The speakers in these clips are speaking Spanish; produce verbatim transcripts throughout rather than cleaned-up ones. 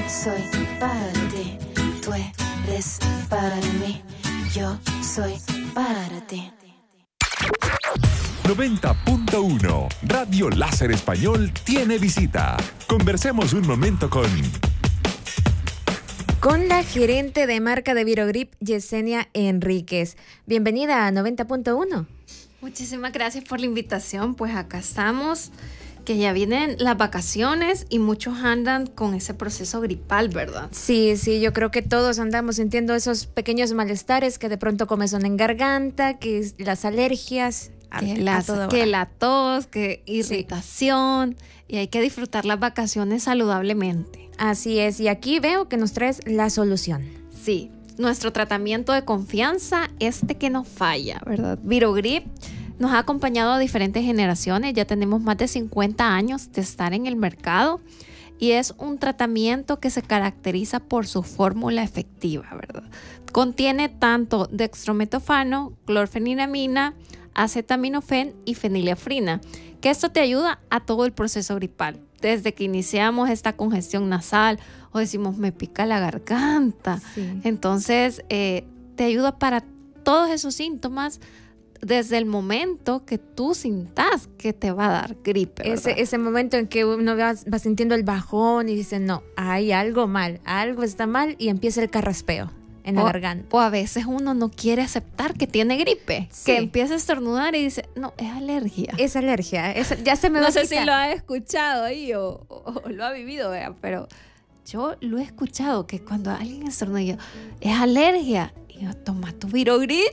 soy para ti, tú eres para mí, yo soy para ti. noventa punto uno Radio Láser Español tiene visita. Conversemos un momento con... Con la gerente de marca de Virogrip, Yesenia Enríquez. Bienvenida a noventa punto uno. Muchísimas gracias por la invitación. Pues acá estamos, que ya vienen las vacaciones y muchos andan con ese proceso gripal, ¿verdad? Sí, sí, yo creo que todos andamos sintiendo esos pequeños malestares que de pronto comezón en garganta, que las alergias, que, a, las, a todo que la tos, que irritación, sí. Y hay que disfrutar las vacaciones saludablemente. Así es, y aquí veo que nos traes la solución. Sí, nuestro tratamiento de confianza, este que no falla, ¿verdad? Virogrip nos ha acompañado a diferentes generaciones, ya tenemos más de cincuenta años de estar en el mercado y es un tratamiento que se caracteriza por su fórmula efectiva, ¿verdad? Contiene tanto dextrometofano, clorfeniramina, acetaminofén y fenilefrina, que esto te ayuda a todo el proceso gripal. Desde que iniciamos esta congestión nasal o decimos me pica la garganta, sí. Entonces eh, te ayuda para todos esos síntomas desde el momento que tú sintas que te va a dar gripe, ese, ese momento en que uno va, va sintiendo el bajón y dice no, hay algo mal, algo está mal y empieza el carraspeo en o, la garganta. O a veces uno no quiere aceptar que tiene gripe, sí. Que empieza a estornudar y dice, no, es alergia. Es alergia, es, ya se me no va a sé quitar. si lo ha escuchado ahí o, o, o lo ha vivido, ¿verdad? Pero yo lo he escuchado que cuando alguien estornuda, yo, es alergia. Y yo, toma tu Virogrip.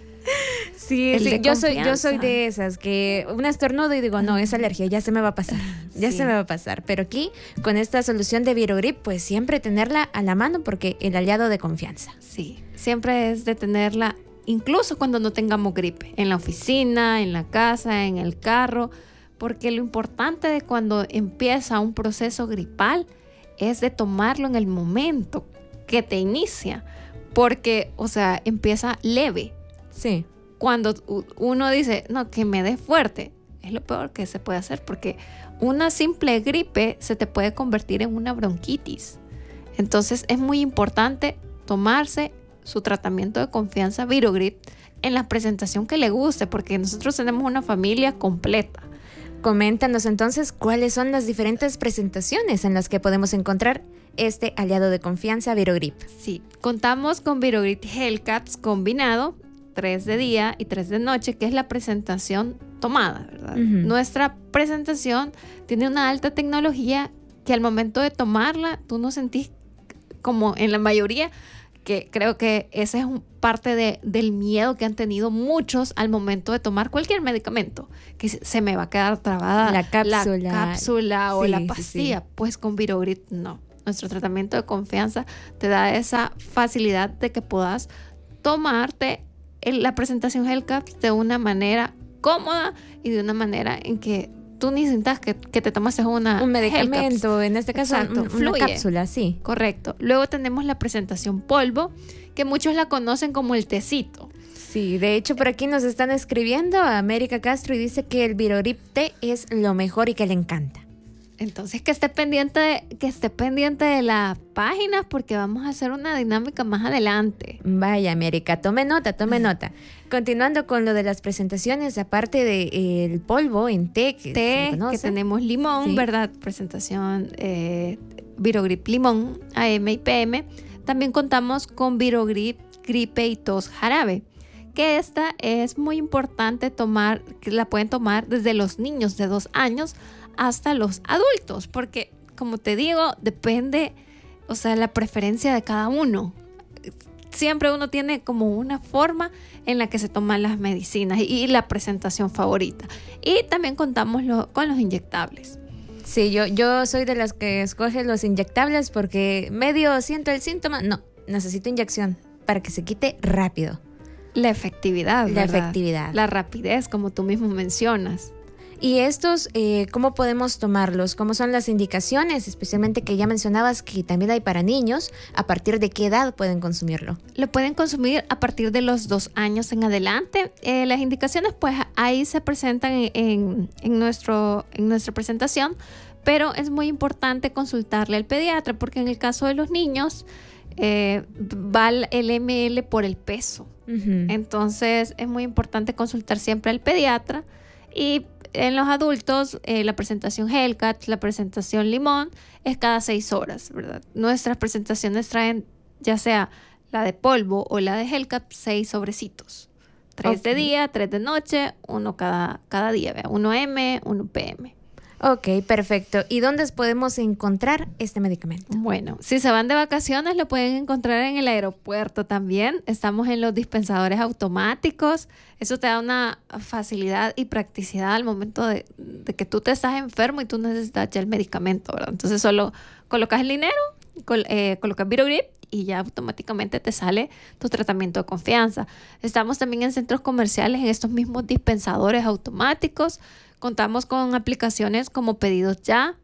Sí, sí. Yo soy, yo soy de esas que un estornudo y digo, no, es alergia, ya se me va a pasar, ya sí. se me va a pasar. Pero aquí, con esta solución de Virogrip, pues siempre tenerla a la mano porque el aliado de confianza. Sí, siempre es de tenerla, incluso cuando no tengamos gripe, en la oficina, en la casa, en el carro, porque lo importante de cuando empieza un proceso gripal es de tomarlo en el momento que te inicia, porque, o sea, empieza leve. Sí. Cuando uno dice, no, que me dé fuerte, es lo peor que se puede hacer porque una simple gripe se te puede convertir en una bronquitis. Entonces es muy importante tomarse su tratamiento de confianza Virogrip en la presentación que le guste, porque nosotros tenemos una familia completa. Coméntanos entonces cuáles son las diferentes presentaciones en las que podemos encontrar este aliado de confianza Virogrip. Sí, contamos con Virogrip Gel Caps combinado, tres de día y tres de noche, que es la presentación tomada, ¿verdad? Uh-huh. Nuestra presentación tiene una alta tecnología que al momento de tomarla, tú no sentís como en la mayoría, que creo que esa es un, parte de, del miedo que han tenido muchos al momento de tomar cualquier medicamento, que se me va a quedar trabada la cápsula, la cápsula sí, o la pastilla. Sí, sí. Pues con Virogrip no. Nuestro tratamiento de confianza te da esa facilidad de que puedas tomarte la presentación Gel Caps de una manera cómoda y de una manera en que tú ni sientas que, que te tomaste una un medicamento, en este caso Exacto, un, fluye. Una cápsula, sí. Correcto. Luego tenemos la presentación polvo, que muchos la conocen como el tecito. Sí, de hecho por aquí nos están escribiendo a América Castro y dice que el Virogrip té es lo mejor y que le encanta. Entonces que esté pendiente de, que esté pendiente de la página porque vamos a hacer una dinámica más adelante. Vaya, América, tome nota, tome nota. Continuando con lo de las presentaciones, aparte del de, polvo en té, que, té, que tenemos limón, sí. ¿verdad? Presentación eh, Virogrip limón, A M y P M. También contamos con Virogrip gripe y tos jarabe, que esta es muy importante tomar, que la pueden tomar desde los niños de dos años hasta los adultos, porque como te digo, depende, o sea, la preferencia de cada uno. Siempre uno tiene como una forma en la que se toman las medicinas y, y la presentación favorita. Y también contamos lo, con los inyectables. Sí, yo, yo soy de las que escoge los inyectables porque medio siento el síntoma, no, necesito inyección para que se quite rápido. La efectividad, La ¿verdad? efectividad. La rapidez, como tú mismo mencionas. Y estos, eh, ¿cómo podemos tomarlos? ¿Cómo son las indicaciones? Especialmente que ya mencionabas que también hay para niños. ¿A partir de qué edad pueden consumirlo? Lo pueden consumir a partir de los dos años en adelante. Eh, las indicaciones, pues, ahí se presentan en, en, en, nuestro, en nuestra presentación, pero es muy importante consultarle al pediatra porque en el caso de los niños eh, va el eme ele por el peso. Uh-huh. Entonces es muy importante consultar siempre al pediatra. Y en los adultos eh, la presentación Hellcat, la presentación Limón es cada seis horas, ¿verdad? Nuestras presentaciones traen ya sea la de polvo o la de Hellcat, seis sobrecitos. Tres okay. de día, tres de noche, uno cada, cada día, ¿vea? Uno eme, uno pe eme. Ok, perfecto. ¿Y dónde podemos encontrar este medicamento? Bueno, si se van de vacaciones lo pueden encontrar en el aeropuerto también. Estamos en los dispensadores automáticos. Eso te da una facilidad y practicidad al momento de, de que tú te estás enfermo y tú necesitas ya el medicamento, ¿verdad? Entonces solo colocas el dinero, col, eh, colocas Virogrip y ya automáticamente te sale tu tratamiento de confianza. Estamos también en centros comerciales, en estos mismos dispensadores automáticos. Contamos con aplicaciones como Pedidos Ya.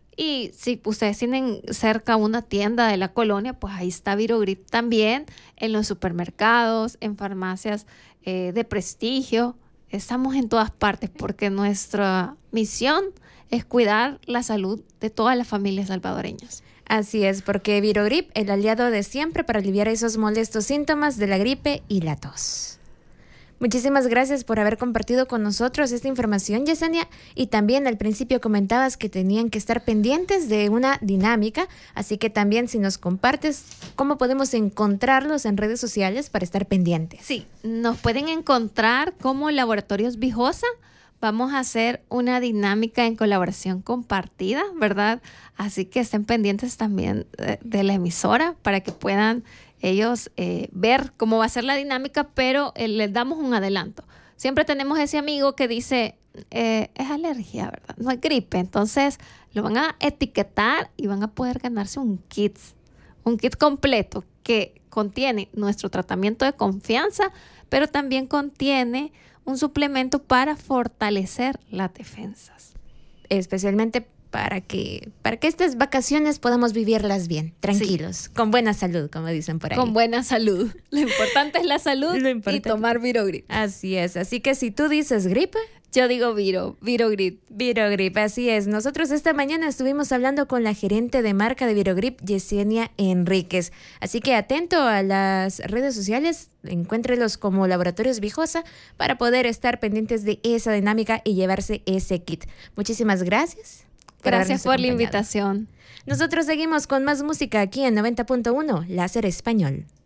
Y si ustedes tienen cerca una tienda de la colonia, pues ahí está Virogrip también. En los supermercados, en farmacias eh, de prestigio. Estamos en todas partes porque nuestra misión es cuidar la salud de todas las familias salvadoreñas. Así es, porque Virogrip, el aliado de siempre para aliviar esos molestos síntomas de la gripe y la tos. Muchísimas gracias por haber compartido con nosotros esta información, Yesenia. Y también al principio comentabas que tenían que estar pendientes de una dinámica, así que también si nos compartes cómo podemos encontrarlos en redes sociales para estar pendientes. Sí, nos pueden encontrar como Laboratorios Vijosa. Vamos a hacer una dinámica en colaboración compartida, ¿verdad? Así que estén pendientes también de, de la emisora para que puedan ellos eh, ver cómo va a ser la dinámica, pero eh, les damos un adelanto. Siempre tenemos ese amigo que dice, eh, es alergia, ¿verdad? No es gripe. Entonces lo van a etiquetar y van a poder ganarse un kit, un kit completo que contiene nuestro tratamiento de confianza, pero también contiene un suplemento para fortalecer las defensas. Especialmente para que, para que estas vacaciones podamos vivirlas bien, tranquilos, sí. Con buena salud, como dicen por ahí. Con buena salud. Lo importante es la salud y tomar Virogrip. Así es. Así que si tú dices gripe, yo digo Viro, Virogrip. Virogrip, así es. Nosotros esta mañana estuvimos hablando con la gerente de marca de Virogrip, Yesenia Enríquez. Así que atento a las redes sociales, encuéntrelos como Laboratorios Vijosa para poder estar pendientes de esa dinámica y llevarse ese kit. Muchísimas gracias. Gracias por la invitación. Nosotros seguimos con más música aquí en noventa punto uno Láser Español.